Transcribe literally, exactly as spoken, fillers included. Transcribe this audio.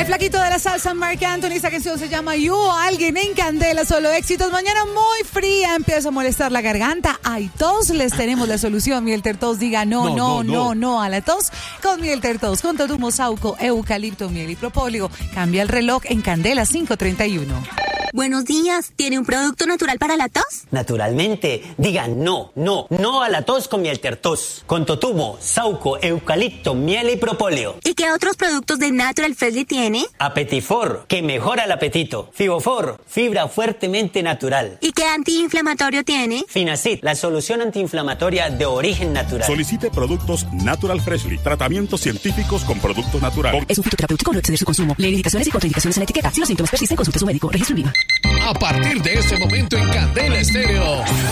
flaquito de la salsa, Marc Anthony. Esta canción se llama You. Alguien en Candela, solo éxitos. Mañana muy fría, empieza a molestar la garganta. Hay tos, les tenemos la solución. Miel Tertos, diga no, no, no, no, no, no a la tos. Con Miel Tertos, con Totumo, Sauco, eucalipto, miel y propóleo. Cambia el reloj en Candela cinco treinta y uno. Buenos días, ¿tiene un producto natural para la tos? Naturalmente, digan no, no, no a la tos con Miel Tertos. Con Totumo, Sauco, eucalipto, miel y propóleo. ¿Y qué otros productos de Natural Freshly tiene? Apetifor, que mejora el apetito. Fibofor, fibra fuertemente natural. ¿Y qué antiinflamatorio tiene? Finacid, la solución antiinflamatoria de origen natural. Solicite productos Natural Freshly, tratamientos científicos con productos naturales. Es un fitoterapéutico, no exceder su consumo. Lee indicaciones y contraindicaciones en la etiqueta. Si los síntomas persisten, consulte a su médico. Registro en Viva. A partir de este momento en Candela Estéreo,